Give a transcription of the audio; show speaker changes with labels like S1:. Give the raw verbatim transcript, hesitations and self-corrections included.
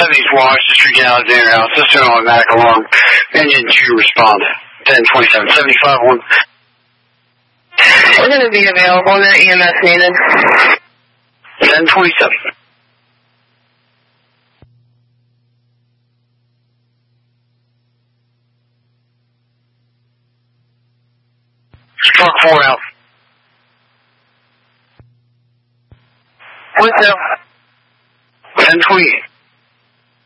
S1: seventies Wash, Street Alexander House, system automatic alarm, engine two respond, ten twenty-seven, seventy-five one.
S2: We're going to be available, and then E M S needed.
S1: ten twenty-seven. Truck four out.
S2: What's up?
S1: ten twenty-eight.